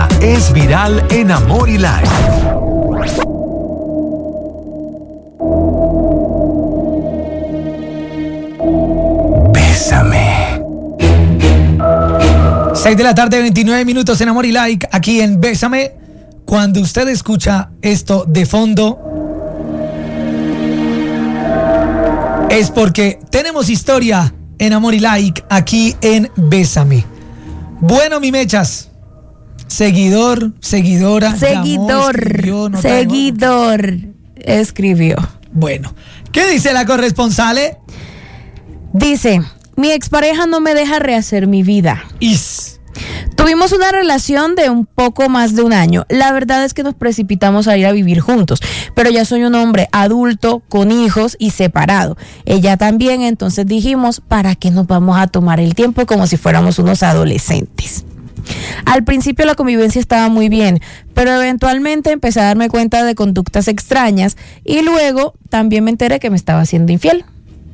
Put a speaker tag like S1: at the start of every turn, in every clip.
S1: Esta es Viral en Amor y Like. Bésame.
S2: 6 de la tarde, 29 minutos en Amor y Like, aquí en Bésame. Cuando usted escucha esto de fondo, es porque tenemos historia en Amor y Like, aquí en Bésame. Bueno, mi mechas, seguidora, llamó,
S3: escribió.
S2: Bueno, ¿qué dice la corresponsal?
S3: Dice, mi expareja no me deja rehacer mi vida. Tuvimos una relación de un poco más de un año. La verdad es que nos precipitamos a ir a vivir juntos, pero ya soy un hombre adulto, con hijos y separado. Ella también, entonces dijimos, ¿para qué nos vamos a tomar el tiempo como si fuéramos unos adolescentes? Al principio la convivencia estaba muy bien, pero eventualmente empecé a darme cuenta de conductas extrañas y luego también me enteré que me estaba haciendo infiel.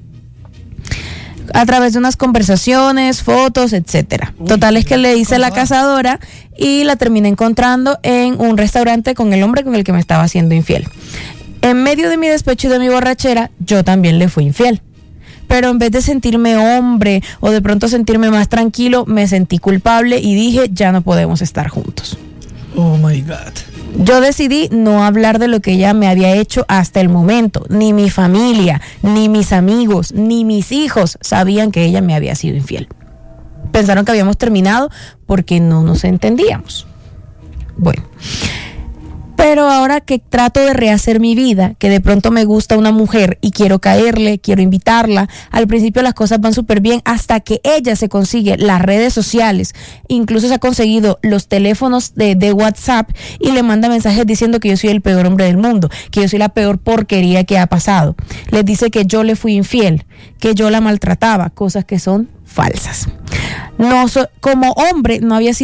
S3: A través de unas conversaciones, fotos, etcétera. Total es que le hice la cazadora y la terminé encontrando en un restaurante con el hombre con el que me estaba haciendo infiel. En medio de mi despecho y de mi borrachera, yo también le fui infiel. Pero en vez de sentirme hombre o de pronto sentirme más tranquilo, me sentí culpable y dije, ya no podemos estar juntos.
S2: Oh my God.
S3: Yo decidí no hablar de lo que ella me había hecho hasta el momento. Ni mi familia, ni mis amigos, ni mis hijos sabían que ella me había sido infiel. Pensaron que habíamos terminado porque no nos entendíamos. Bueno, pero ahora que trato de rehacer mi vida, que de pronto me gusta una mujer y quiero caerle, quiero invitarla, al principio las cosas van súper bien hasta que ella se consigue las redes sociales, incluso se ha conseguido los teléfonos de WhatsApp y le manda mensajes diciendo que yo soy el peor hombre del mundo, que yo soy la peor porquería que ha pasado. Les dice que yo le fui infiel, que yo la maltrataba, cosas que son falsas. Como hombre no había sido